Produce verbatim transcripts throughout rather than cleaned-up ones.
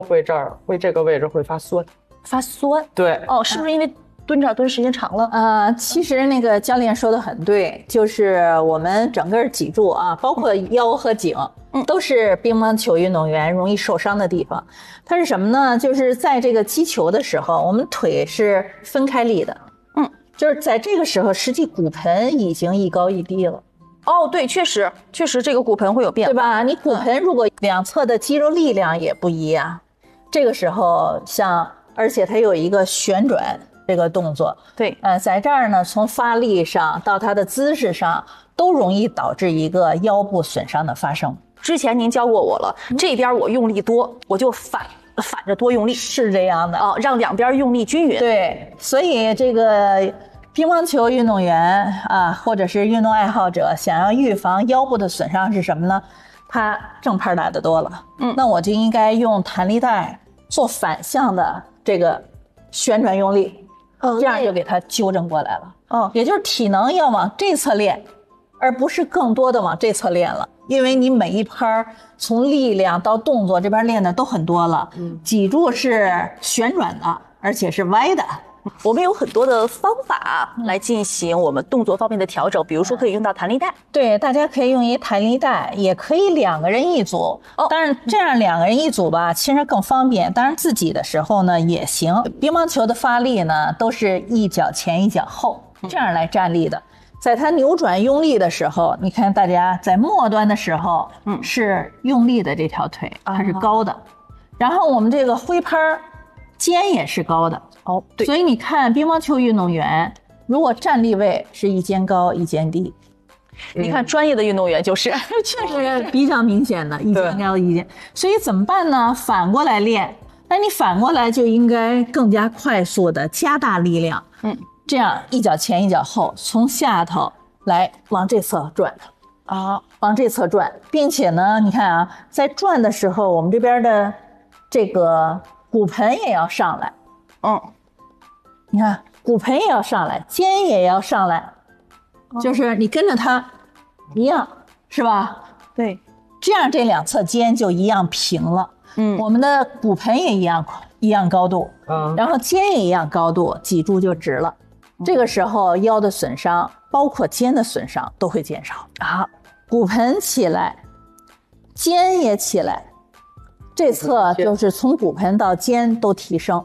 会这儿会这个位置会发酸， 发酸。 对， 哦，是不是因为蹲这儿蹲时间长了？ 呃，其实那个教练说的很对，就是我们整个脊柱啊，包括腰和颈，嗯，都是乒乓球运动员容易受伤的地方。它是什么呢？就是在这个击球的时候，我们腿是分开立的，嗯，就是在这个时候，实际骨盆已经一高一低了。 哦，对，确实，确实这个骨盆会有变化， 对吧？你骨盆如果两侧的肌肉力量也不一样，这个时候像，而且它有一个旋转这个动作， 对， 呃，在这儿呢，从发力上到它的姿势上，都容易导致一个腰部损伤的发生。 之前您教过我了，这边我用力多，我就反反着多用力， 是这样的啊，让两边用力均匀。 对，所以这个乒乓球运动员啊，或者是运动爱好者，想要预防腰部的损伤是什么呢？他正拍打的多了，嗯，那我就应该用弹力带做反向的这个旋转用力，哦，这样就给他纠正过来了。哦，也就是体能要往这侧练，而不是更多的往这侧练了，因为你每一拍从力量到动作这边练的都很多了，嗯，脊柱是旋转的，而且是歪的。 我们有很多的方法来进行我们动作方面的调整，比如说可以用到弹力带。 对，大家可以用一弹力带，也可以两个人一组。哦，当然这样两个人一组吧，其实更方便。当然自己的时候呢也行。乒乓球的发力呢，都是一脚前一脚后这样来站立的。在它扭转用力的时候，你看大家在末端的时候，嗯，是用力的这条腿，它是高的。然后我们这个挥拍肩也是高的。哦，对，所以你看乒乓球运动员如果站立位是一肩高一肩低， 你看专业的运动员就是确实比较明显的一肩高一肩，所以怎么办呢？反过来练，那你反过来就应该更加快速的加大力量，嗯，这样一脚前一脚后，从下头来往这侧转啊，往这侧转，并且呢，你看啊，在转的时候，我们这边的这个骨盆也要上来。嗯，你看骨盆也要上来，肩也要上来，哦，就是你跟着它一样，是吧？ 对， 这样这两侧肩就一样平了。嗯，我们的骨盆也一样一样高度，嗯，然后肩也一样高度，脊柱就直了。嗯，这个时候腰的损伤，包括肩的损伤都会减少啊。骨盆起来，肩也起来，这侧就是从骨盆到肩都提升。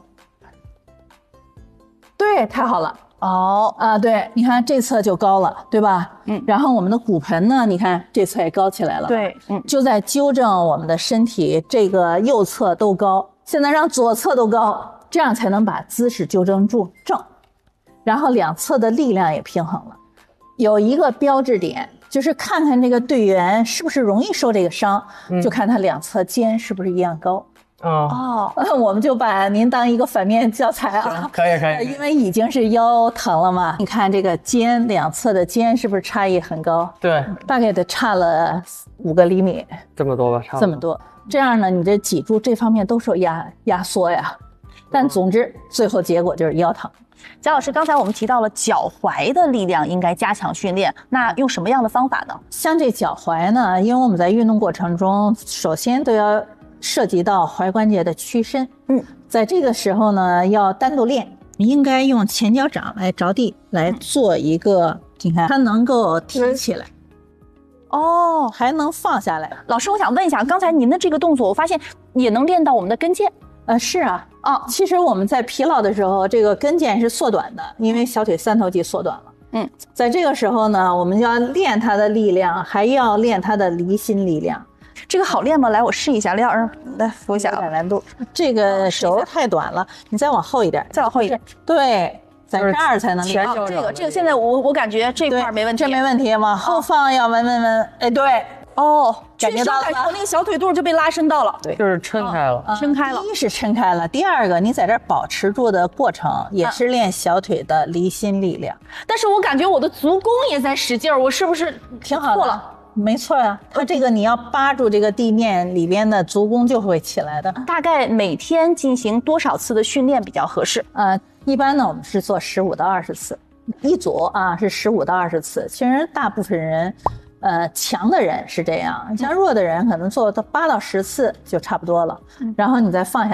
对，太好了。哦啊，对，你看这侧就高了，对吧？嗯，然后我们的骨盆呢，你看这侧也高起来了。 对， 嗯，就在纠正我们的身体，这个右侧都高，现在让左侧都高，这样才能把姿势纠正住正，然后两侧的力量也平衡了。有一个标志点，就是看看这个队员是不是容易受这个伤，嗯，就看他两侧肩是不是一样高。哦，我们就把您当一个反面教材啊， 可以可以， 因为已经是腰疼了嘛。你看这个肩两侧的肩是不是差异很高？ 对， 大概得差了五个厘米， 这么多吧，差不多这么多。这样呢，你这脊柱这方面都受压压缩呀。但总之，最后结果就是腰疼。 贾老师，刚才我们提到了脚踝的力量应该加强训练，那用什么样的方法呢？ 像这脚踝呢，因为我们在运动过程中，首先都要涉及到踝关节的屈伸，嗯，在这个时候呢，要单独练，应该用前脚掌来着地来做一个，你看它能够提起来，哦，还能放下来。 老师，我想问一下，刚才您的这个动作，我发现也能练到我们的跟腱。 呃，是啊，啊，其实我们在疲劳的时候，这个跟腱是缩短的，因为小腿三头肌缩短了。嗯，在这个时候呢，我们要练它的力量，还要练它的离心力量。 这个好练吗？来，我试一下，廖儿，来扶一下， 有点难度。这个手太短了，你再往后一点， 再往后一点。 对，在这儿才能练。 哦，这个这个现在我我感觉这块没问题， 这没问题，往后放要稳稳稳。哎，对， 哦， 感觉到了吧？ 我那个小腿肚就被拉伸到了， 对，就是抻开了， 抻开了。 第一是抻开了，第二个你在这儿保持住的过程也是练小腿的离心力量。 但是我感觉我的足弓也在使劲儿，我是不是挺好的？没错啊，它这个你要扒住这个地面里边的足弓就会起来的。 大概每天进行多少次的训练比较合适？ 呃，一般呢我们是做十五到二十次，一组啊是十五到二十次。其实大部分人，呃，强的人是这样，像弱的人可能做到八到十次就差不多了，然后你再放下。